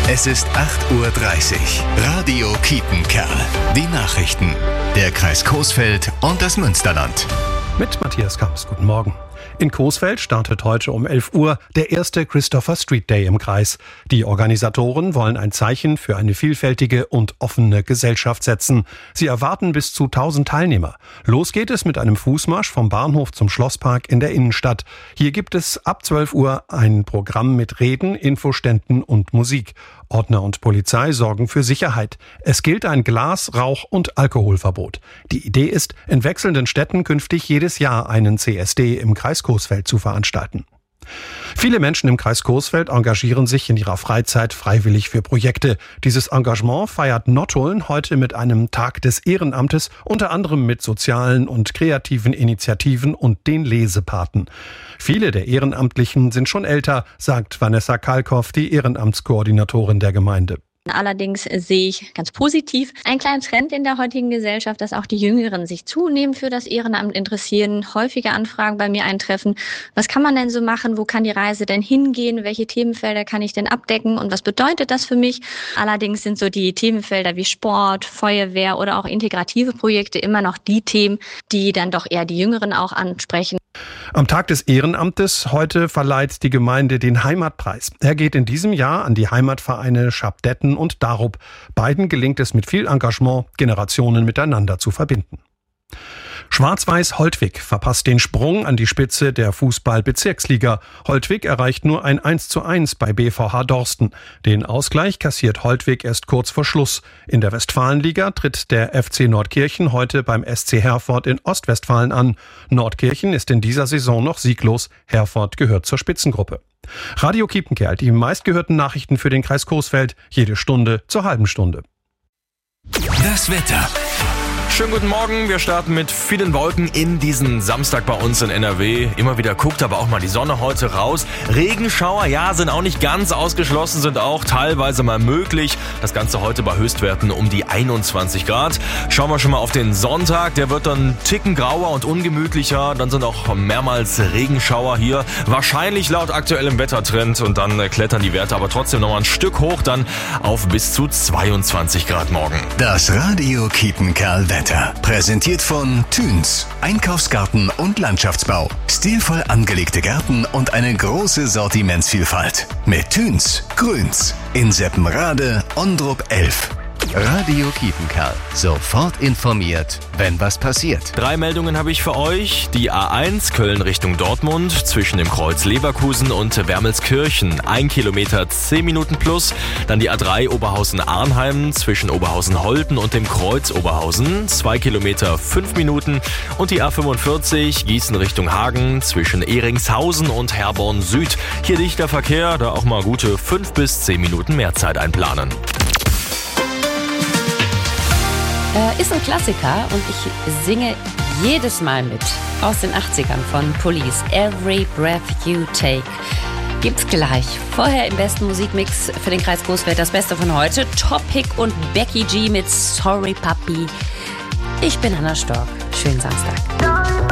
Es ist 8:30 Uhr. Radio Kiepenkerl. Die Nachrichten. Der Kreis Coesfeld und das Münsterland. Mit Matthias Kamps. Guten Morgen. In Coesfeld startet heute um 11 Uhr der erste Christopher Street Day im Kreis. Die Organisatoren wollen ein Zeichen für eine vielfältige und offene Gesellschaft setzen. Sie erwarten bis zu 1000 Teilnehmer. Los geht es mit einem Fußmarsch vom Bahnhof zum Schlosspark in der Innenstadt. Hier gibt es ab 12 Uhr ein Programm mit Reden, Infoständen und Musik. Ordner und Polizei sorgen für Sicherheit. Es gilt ein Glas-, Rauch- und Alkoholverbot. Die Idee ist, in wechselnden Städten künftig jedes Jahr einen CSD im Kreis Coesfeld zu veranstalten. Viele Menschen im Kreis Coesfeld engagieren sich in ihrer Freizeit freiwillig für Projekte. Dieses Engagement feiert Nottuln heute mit einem Tag des Ehrenamtes, unter anderem mit sozialen und kreativen Initiativen und den Lesepaten. Viele der Ehrenamtlichen sind schon älter, sagt Vanessa Kalkoff, die Ehrenamtskoordinatorin der Gemeinde. Allerdings sehe ich ganz positiv einen kleinen Trend in der heutigen Gesellschaft, dass auch die Jüngeren sich zunehmend für das Ehrenamt interessieren, häufige Anfragen bei mir eintreffen. Was kann man denn so machen? Wo kann die Reise denn hingehen? Welche Themenfelder kann ich denn abdecken? Und was bedeutet das für mich? Allerdings sind so die Themenfelder wie Sport, Feuerwehr oder auch integrative Projekte immer noch die Themen, die dann doch eher die Jüngeren auch ansprechen. Am Tag des Ehrenamtes heute verleiht die Gemeinde den Heimatpreis. Er geht in diesem Jahr an die Heimatvereine Schabdetten und Darup. Beiden gelingt es mit viel Engagement, Generationen miteinander zu verbinden. Schwarz-Weiß Holtwig verpasst den Sprung an die Spitze der Fußball-Bezirksliga. Holtwig erreicht nur ein 1:1 bei BVH Dorsten. Den Ausgleich kassiert Holtwig erst kurz vor Schluss. In der Westfalenliga tritt der FC Nordkirchen heute beim SC Herford in Ostwestfalen an. Nordkirchen ist in dieser Saison noch sieglos. Herford gehört zur Spitzengruppe. Radio Kiepenkerl, die meistgehörten Nachrichten für den Kreis Coesfeld, jede Stunde zur halben Stunde. Das Wetter. Schönen guten Morgen, wir starten mit vielen Wolken in diesen Samstag bei uns in NRW. Immer wieder guckt aber auch mal die Sonne heute raus. Regenschauer, ja, sind auch nicht ganz ausgeschlossen, sind auch teilweise mal möglich. Das Ganze heute bei Höchstwerten um die 21 Grad. Schauen wir schon mal auf den Sonntag, der wird dann einen Ticken grauer und ungemütlicher. Dann sind auch mehrmals Regenschauer hier. Wahrscheinlich laut aktuellem Wettertrend und dann klettern die Werte aber trotzdem noch mal ein Stück hoch, dann auf bis zu 22 Grad morgen. Das Radio Kiepenkerl Wetter. Präsentiert von Thüns. Einkaufsgarten und Landschaftsbau. Stilvoll angelegte Gärten und eine große Sortimentsvielfalt. Mit Thüns. Grüns. In Seppenrade, Ondrup 11. Radio Kiepenkerl. Sofort informiert, wenn was passiert. 3 Meldungen habe ich für euch. Die A1 Köln Richtung Dortmund zwischen dem Kreuz Leverkusen und Wermelskirchen. 1 Kilometer 10 Minuten plus. Dann die A3 Oberhausen-Arnheim zwischen Oberhausen-Holten und dem Kreuz Oberhausen. 2 Kilometer 5 Minuten. Und die A45 Gießen Richtung Hagen zwischen Ehringshausen und Herborn Süd. Hier dichter Verkehr, da auch mal gute 5 bis 10 Minuten mehr Zeit einplanen. Ist ein Klassiker und ich singe jedes Mal mit. Aus den 80ern von Police. Every Breath You Take. Gibt's gleich. Vorher im besten Musikmix für den Kreis Coesfeld das Beste von heute. Topic und Becky G mit Sorry Papi. Ich bin Anna Stork. Schönen Samstag.